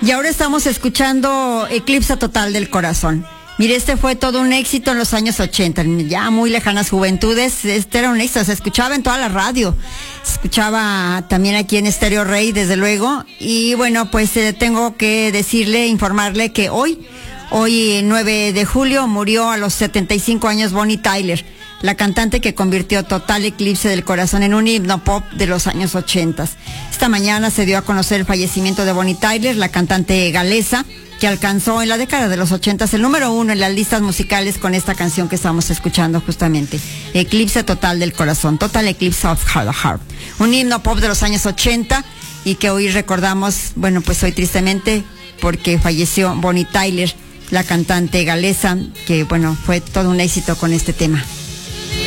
Y ahora estamos escuchando Eclipse Total del Corazón. Mire, este fue todo un éxito en los años 80, ya muy lejanas juventudes. Este era un éxito, se escuchaba en toda la radio, se escuchaba también aquí en Estéreo Rey, desde luego. Y bueno, pues tengo que informarle que hoy 9 de julio, murió a los 75 años Bonnie Tyler, la cantante que convirtió Total Eclipse del Corazón en un himno pop de los años 80. Esta mañana se dio a conocer el fallecimiento de Bonnie Tyler, la cantante galesa, que alcanzó en la década de los 80 el número 1 en las listas musicales con esta canción que estamos escuchando justamente, Eclipse Total del Corazón, Total Eclipse of the Heart, un himno pop de los años 80 y que hoy recordamos, bueno, pues hoy tristemente porque falleció Bonnie Tyler, la cantante galesa, que bueno, fue todo un éxito con este tema.